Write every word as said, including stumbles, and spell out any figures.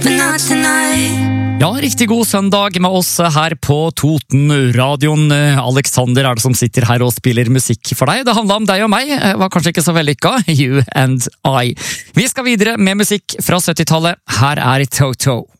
but not tonight. Ja, riktig god søndag med oss her på Toten-radioen. Alexander er det som sitter her og spiller musikk for deg. Det handlet om deg og meg, var kanskje ikke så vellykket. You and I. Vi skal videre med musikk fra syttitallet. Her er Toto.